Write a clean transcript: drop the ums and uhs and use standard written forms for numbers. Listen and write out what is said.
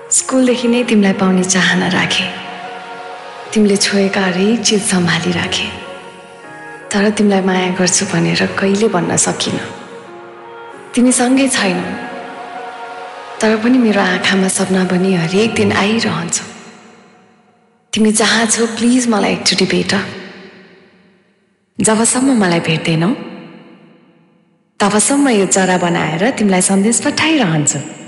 स्कुलदेखि नै तिमीलाई पाउने चाहना राखे। तिमीले छोएका हरेक चिज सम्हाली राखे। तर तिमीलाई माया गर्छु भनेर कहिले भन्न सकिन। तिमी सँगै छैनौ, तर पनि मेरो आँखामा सपना बनी हरेक दिन आइरहन्छ। तिमी जहाँ छौ प्लिज मलाई एकचोटि भेट। जबसम्म मलाई भेट्दैनौ तबसम्म यो चरा बनाएर तिमीलाई सन्देश पठाइरहन्छु।